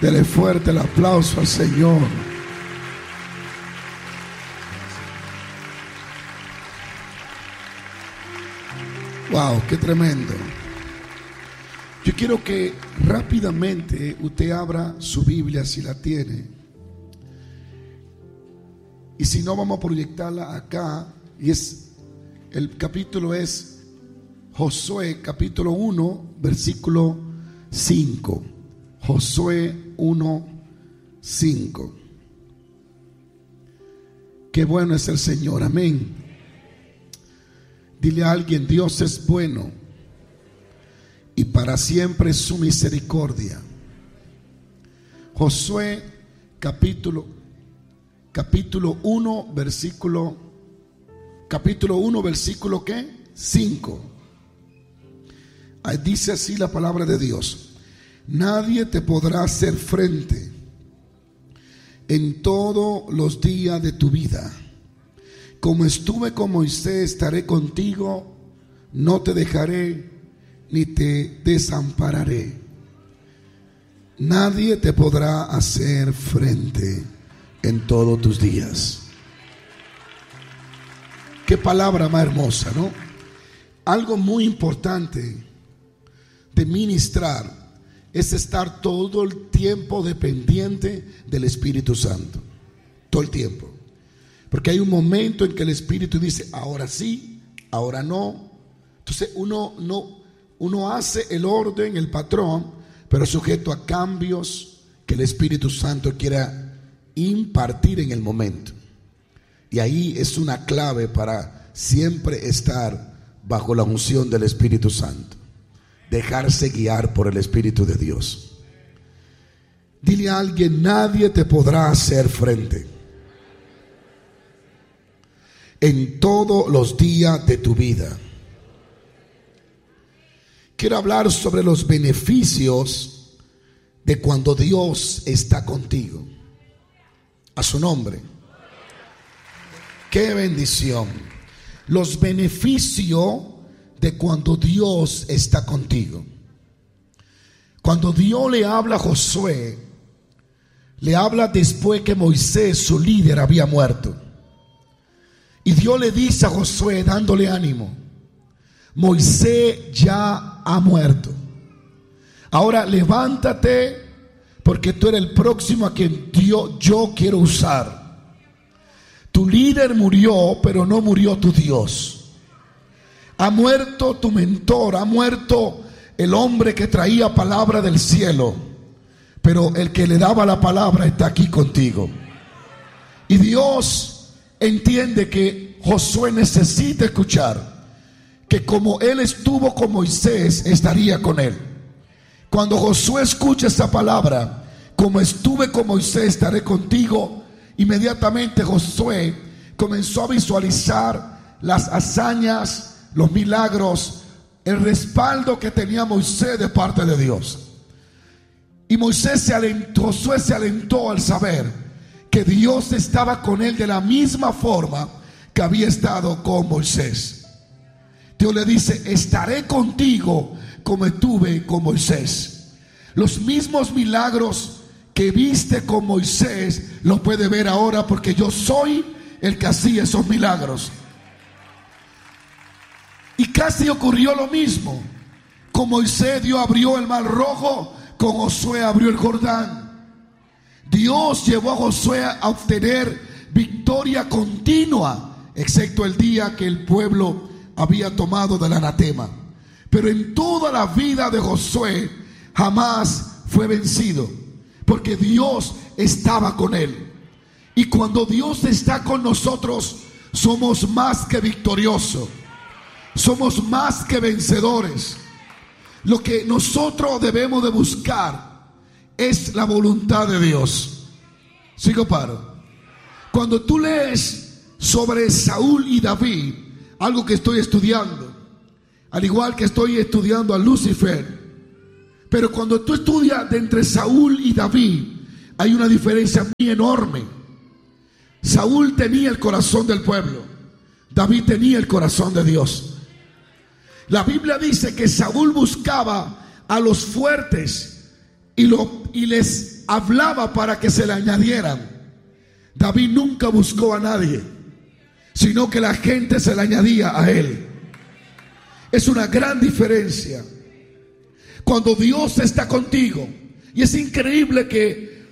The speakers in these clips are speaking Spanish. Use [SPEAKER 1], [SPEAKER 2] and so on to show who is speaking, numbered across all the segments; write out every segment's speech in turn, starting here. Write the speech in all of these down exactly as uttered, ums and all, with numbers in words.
[SPEAKER 1] Dele fuerte el aplauso al Señor. Wow, qué tremendo. Yo quiero que rápidamente usted abra su Biblia si la tiene. Y si no, vamos a proyectarla acá. Y es, el capítulo es Josué capítulo uno, versículo cinco. Josué uno, cinco. Qué bueno es el Señor, amén. Dile a alguien: Dios es bueno y para siempre es su misericordia. Josué capítulo capítulo uno, versículo capítulo uno, versículo ¿qué? cinco. Ahí dice así la palabra de Dios: nadie te podrá hacer frente en todos los días de tu vida. Como estuve con Moisés, estaré contigo, no te dejaré ni te desampararé. Nadie te podrá hacer frente en todos tus días. Qué palabra más hermosa, ¿no? Algo muy importante de ministrar es estar todo el tiempo dependiente del Espíritu Santo. Todo el tiempo. Porque hay un momento en que el Espíritu dice: ahora sí, ahora no. Entonces uno no, uno hace el orden, el patrón, pero sujeto a cambios que el Espíritu Santo quiera impartir en el momento. Y ahí es una clave para siempre estar bajo la unción del Espíritu Santo. Dejarse guiar por el Espíritu de Dios. Dile a alguien: nadie te podrá hacer frente en todos los días de tu vida. Quiero hablar sobre los beneficios de cuando Dios está contigo. A su nombre. Qué bendición. Los beneficios de cuando Dios está contigo. Cuando Dios le habla a Josué, le habla después que Moisés, su líder, había muerto. Y Dios le dice a Josué, dándole ánimo: Moisés ya ha muerto. Ahora levántate, porque tú eres el próximo a quien Dios, yo quiero usar. Tu líder murió, pero no murió tu Dios. Ha muerto tu mentor, ha muerto el hombre que traía palabra del cielo, pero el que le daba la palabra está aquí contigo. Y Dios entiende que Josué necesita escuchar que como él estuvo con Moisés, estaría con él. Cuando Josué escucha esa palabra: como estuve con Moisés, estaré contigo. Inmediatamente Josué comenzó a visualizar las hazañas, los milagros, el respaldo que tenía Moisés de parte de Dios. Y Moisés se alentó, Josué se alentó al saber que Dios estaba con él de la misma forma que había estado con Moisés. Dios le dice: estaré contigo como estuve con Moisés. Los mismos milagros que viste con Moisés los puede ver ahora, porque yo soy el que hacía esos milagros. Y casi ocurrió lo mismo. Con Moisés Dios abrió el mar rojo, con Josué abrió el Jordán. Dios llevó a Josué a obtener victoria continua, excepto el día que el pueblo había tomado del anatema. Pero en toda la vida de Josué jamás fue vencido, porque Dios estaba con él. Y cuando Dios está con nosotros, somos más que victoriosos, somos más que vencedores. Lo que nosotros debemos de buscar es la voluntad de Dios. Sigo paro. Cuando tú lees sobre Saúl y David, algo que estoy estudiando, al igual que estoy estudiando a Lucifer, pero cuando tú estudias de entre Saúl y David, hay una diferencia muy enorme. Saúl tenía el corazón del pueblo, David tenía el corazón de Dios. La Biblia dice que Saúl buscaba a los fuertes y, lo, y les hablaba para que se le añadieran. David nunca buscó a nadie, sino que la gente se le añadía a él. Es una gran diferencia cuando Dios está contigo. Y es increíble que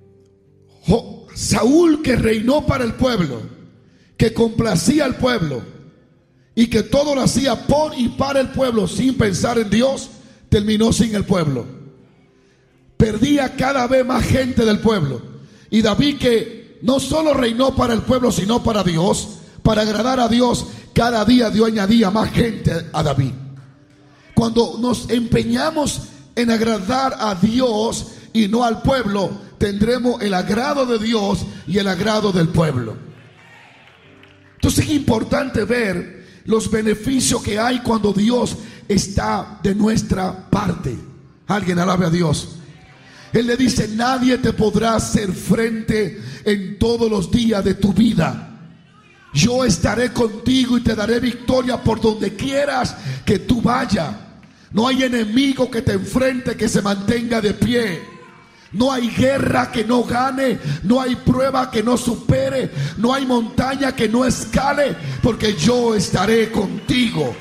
[SPEAKER 1] Saúl, que reinó para el pueblo, que complacía al pueblo y que todo lo hacía por y para el pueblo sin pensar en Dios, terminó sin el pueblo. Perdía cada vez más gente del pueblo. Y David, que no solo reinó para el pueblo sino para Dios, para agradar a Dios, cada día Dios añadía más gente a David. Cuando nos empeñamos en agradar a Dios y no al pueblo, tendremos el agrado de Dios y el agrado del pueblo. Entonces es importante ver los beneficios que hay cuando Dios está de nuestra parte. Alguien alabe a Dios. Él le dice: nadie te podrá hacer frente en todos los días de tu vida. Yo estaré contigo y te daré victoria por donde quieras que tú vayas. No hay enemigo que te enfrente que se mantenga de pie. No hay guerra que no gane. No hay prueba que no supere. No hay montaña que no escale, porque yo estaré contigo.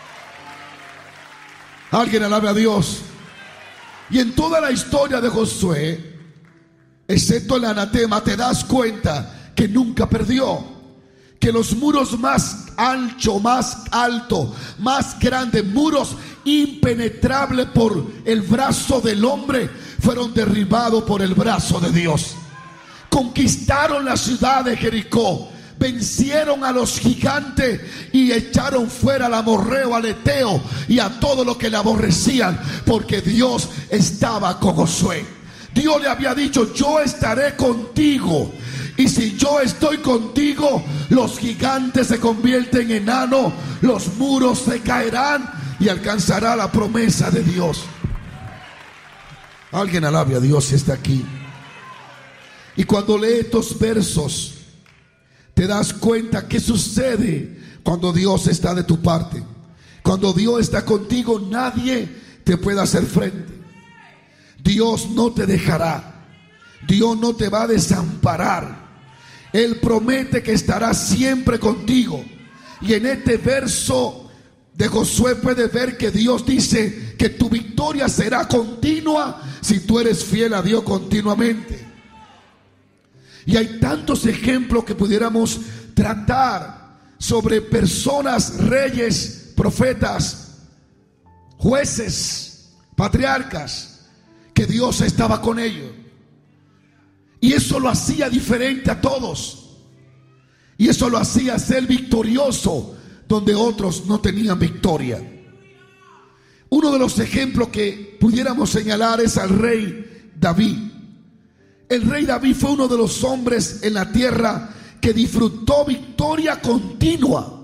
[SPEAKER 1] Alguien alabe a Dios. Y en toda la historia de Josué, excepto el anatema, te das cuenta que nunca perdió. Que los muros más anchos, más altos, más grandes, muros impenetrables por el brazo del hombre, fueron derribados por el brazo de Dios. Conquistaron la ciudad de Jericó, vencieron a los gigantes y echaron fuera al amorreo, al eteo y a todo lo que le aborrecían, porque Dios estaba con Josué. Dios le había dicho: yo estaré contigo. Y si yo estoy contigo, los gigantes se convierten en enanos, los muros se caerán y alcanzará la promesa de Dios. Alguien alabe a Dios si está aquí. Y cuando lee estos versos, te das cuenta qué sucede cuando Dios está de tu parte. Cuando Dios está contigo, nadie te puede hacer frente. Dios no te dejará. Dios no te va a desamparar. Él promete que estará siempre contigo. Y en este verso de Josué puedes ver que Dios dice que tu victoria será continua si tú eres fiel a Dios continuamente. Y hay tantos ejemplos que pudiéramos tratar sobre personas, reyes, profetas, jueces, patriarcas, que Dios estaba con ellos. Y eso lo hacía diferente a todos. Y eso lo hacía ser victorioso donde otros no tenían victoria. Uno de los ejemplos que pudiéramos señalar es al rey David. El rey David fue uno de los hombres en la tierra que disfrutó victoria continua.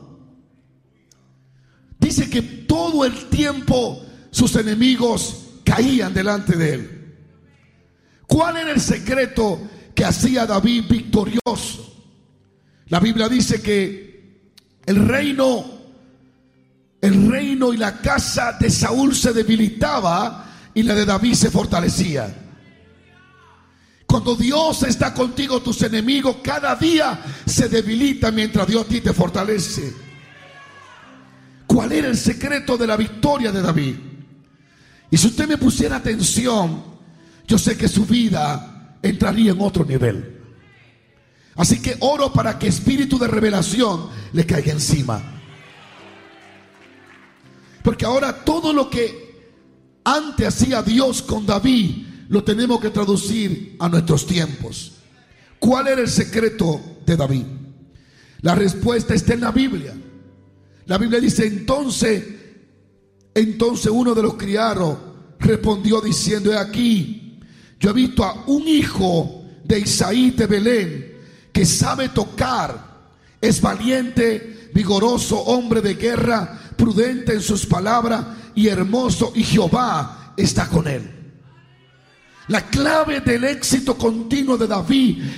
[SPEAKER 1] Dice que todo el tiempo sus enemigos caían delante de él. ¿Cuál era el secreto que hacía David victorioso? La Biblia dice que el reino, el reino y la casa de Saúl se debilitaba y la de David se fortalecía. Cuando Dios está contigo, tus enemigos cada día se debilitan mientras Dios a ti te fortalece. ¿Cuál era el secreto de la victoria de David? Y si usted me pusiera atención, yo sé que su vida entraría en otro nivel. Así que oro para que espíritu de revelación le caiga encima. Porque ahora todo lo que antes hacía Dios con David, lo tenemos que traducir a nuestros tiempos. ¿Cuál era el secreto de David? La respuesta está en la Biblia. La Biblia dice: entonces, entonces uno de los criados respondió diciendo: he aquí, yo he visto a un hijo de Isaí de Belén que sabe tocar, es valiente, vigoroso, hombre de guerra, prudente en sus palabras y hermoso, y Jehová está con él. La clave del éxito continuo de David